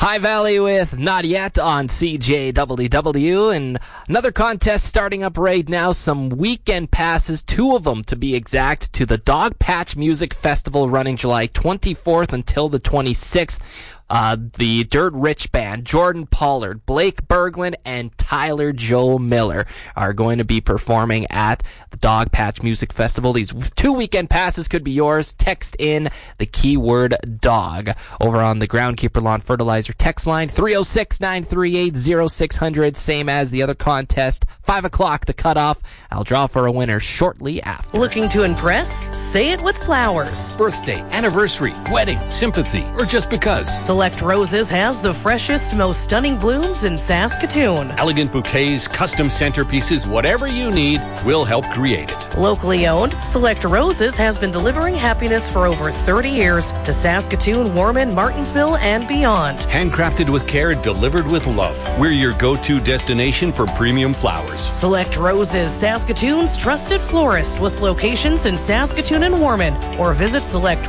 High Valley with Not Yet on CJWW, and another contest starting up right now. Some weekend passes, 2 of them to be exact, to the Dogpatch Music Festival running July 24th until the 26th. The Dirt Rich Band, Jordan Pollard, Blake Berglund, and Tyler Joe Miller are going to be performing at the Dogpatch Music Festival. These 2 weekend passes could be yours. Text in the keyword dog over on the Groundkeeper Lawn Fertilizer text line, 306-938-0600, same as the other contest. 5 o'clock the cutoff. I'll draw for a winner shortly after. Looking to impress? Say it with flowers. Birthday, anniversary, wedding, sympathy, or just because. Select Roses has the freshest, most stunning blooms in Saskatoon. Elegant bouquets, custom centerpieces, whatever you need, we'll help create it. Locally owned, Select Roses has been delivering happiness for over 30 years to Saskatoon, Warman, Martinsville, and beyond. Handcrafted with care, delivered with love. We're your go-to destination for premium flowers. Select Roses, Saskatoon's trusted florist, with locations in Saskatoon and Warman, or visit Select